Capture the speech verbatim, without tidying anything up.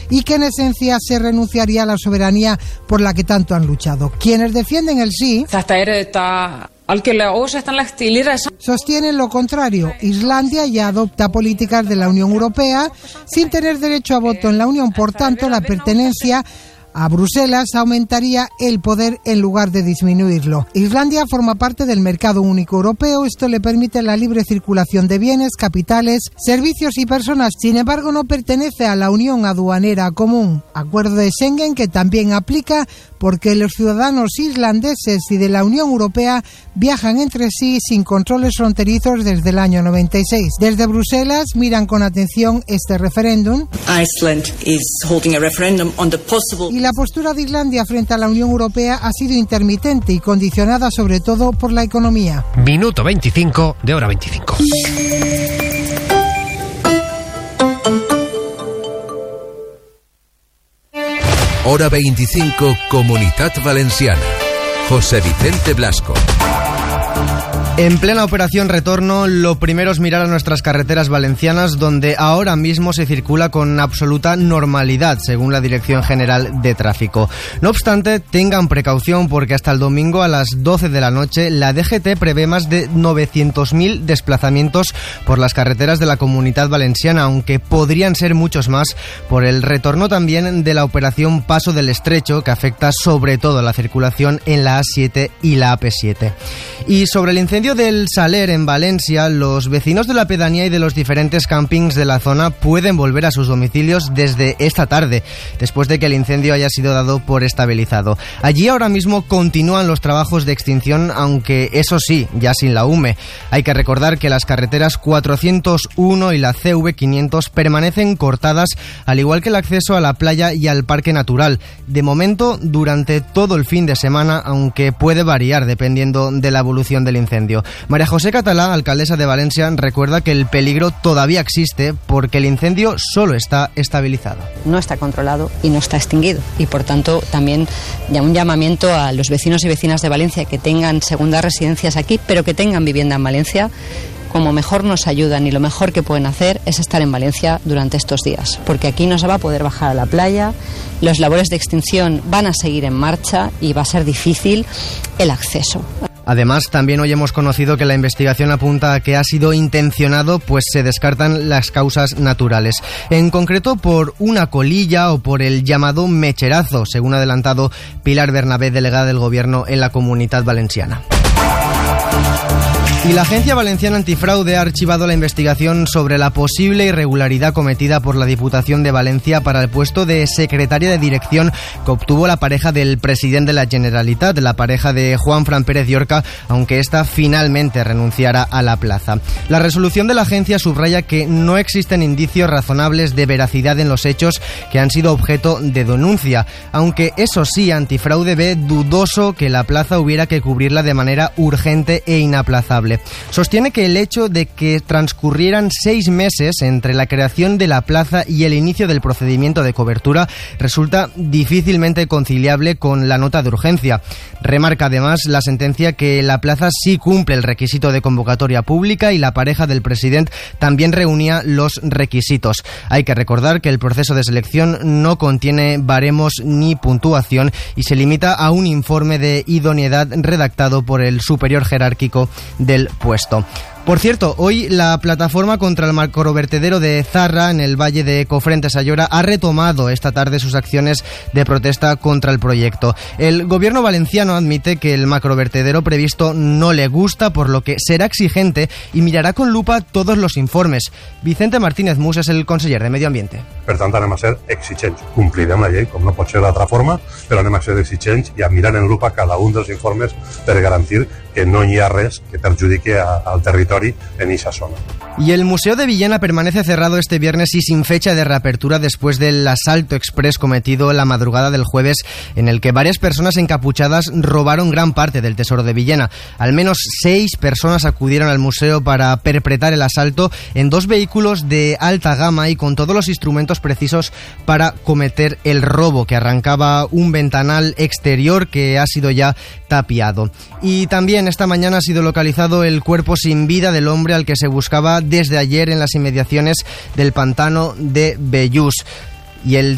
y que en esencia se renunciaría a la soberanía por la que tanto han luchado. Quienes defienden el sí sostienen lo contrario. Islandia ya adopta políticas de la Unión Europea sin tener derecho a voto en la Unión, por tanto la pertenencia a Bruselas aumentaría el poder en lugar de disminuirlo. Islandia forma parte del mercado único europeo. Esto le permite la libre circulación de bienes, capitales, servicios y personas. Sin embargo, no pertenece a la Unión Aduanera Común, acuerdo de Schengen que también aplica porque los ciudadanos islandeses y de la Unión Europea viajan entre sí sin controles fronterizos desde el año noventa y seis. Desde Bruselas miran con atención este referéndum. Iceland is holding a referendum on the possible... Y la postura de Islandia frente a la Unión Europea ha sido intermitente y condicionada sobre todo por la economía. Minuto veinticinco de Hora veinticinco. Hora veinticinco, Comunitat Valenciana. José Vicente Blasco. En plena operación retorno, lo primero es mirar a nuestras carreteras valencianas, donde ahora mismo se circula con absoluta normalidad, según la Dirección General de Tráfico. No obstante, tengan precaución porque hasta el domingo a las doce de la noche la D G T prevé más de novecientos mil desplazamientos por las carreteras de la Comunidad Valenciana, aunque podrían ser muchos más por el retorno también de la operación Paso del Estrecho, que afecta sobre todo a la circulación en la A siete y la A P siete. Y sobre el incendio del Saler en Valencia, los vecinos de la pedanía y de los diferentes campings de la zona pueden volver a sus domicilios desde esta tarde, después de que el incendio haya sido dado por estabilizado. Allí ahora mismo continúan los trabajos de extinción, aunque eso sí, ya sin la UME. Hay que recordar que las carreteras cuatrocientos uno y la C V quinientos permanecen cortadas, al igual que el acceso a la playa y al parque natural. De momento, durante todo el fin de semana, aunque puede variar dependiendo de la evolución del incendio. María José Catalá, alcaldesa de Valencia, recuerda que el peligro todavía existe porque el incendio solo está estabilizado. No está controlado y no está extinguido, y por tanto también ya un llamamiento a los vecinos y vecinas de Valencia que tengan segundas residencias aquí, pero que tengan vivienda en Valencia. Como mejor nos ayudan y lo mejor que pueden hacer es estar en Valencia durante estos días, porque aquí no se va a poder bajar a la playa, las labores de extinción van a seguir en marcha y va a ser difícil el acceso. Además, también hoy hemos conocido que la investigación apunta a que ha sido intencionado, pues se descartan las causas naturales. En concreto, por una colilla o por el llamado mecherazo, según ha adelantado Pilar Bernabé, delegada del Gobierno en la Comunidad Valenciana. Y la Agencia Valenciana Antifraude ha archivado la investigación sobre la posible irregularidad cometida por la Diputación de Valencia para el puesto de secretaria de dirección que obtuvo la pareja del presidente de la Generalitat, la pareja de Juanfran Pérez Llorca, aunque ésta finalmente renunciara a la plaza. La resolución de la agencia subraya que no existen indicios razonables de veracidad en los hechos que han sido objeto de denuncia, aunque eso sí, Antifraude ve dudoso que la plaza hubiera que cubrirla de manera urgente e inaplazable. Sostiene que el hecho de que transcurrieran seis meses entre la creación de la plaza y el inicio del procedimiento de cobertura resulta difícilmente conciliable con la nota de urgencia. Remarca además la sentencia que la plaza sí cumple el requisito de convocatoria pública y la pareja del presidente también reunía los requisitos. Hay que recordar que el proceso de selección no contiene baremos ni puntuación y se limita a un informe de idoneidad redactado por el superior jerárquico del puesto. Por cierto, hoy la plataforma contra el macrovertedero de Zarra, en el valle de Cofrentes Ayora, ha retomado esta tarde sus acciones de protesta contra el proyecto. El gobierno valenciano admite que el macrovertedero previsto no le gusta, por lo que será exigente y mirarà con lupa todos los informes. Vicente Martínez Mus és el conseller de Medio Ambiente. Per tant, anem a ser exigents. Complirem la llei, com no pot ser d'altra forma, però anem a ser exigents i a mirar en lupa cada un dels informes per garantir que no hi ha res que perjudique a, al territori en esa zona. Y el Museo de Villena permanece cerrado este viernes y sin fecha de reapertura después del asalto express cometido la madrugada del jueves, en el que varias personas encapuchadas robaron gran parte del tesoro de Villena. Al menos seis personas acudieron al museo para perpetrar el asalto en dos vehículos de alta gama y con todos los instrumentos precisos para cometer el robo, que arrancaba un ventanal exterior que ha sido ya tapiado. Y también esta mañana ha sido localizado el cuerpo sin vida del hombre al que se buscaba desde ayer en las inmediaciones del pantano de Bellús. Y el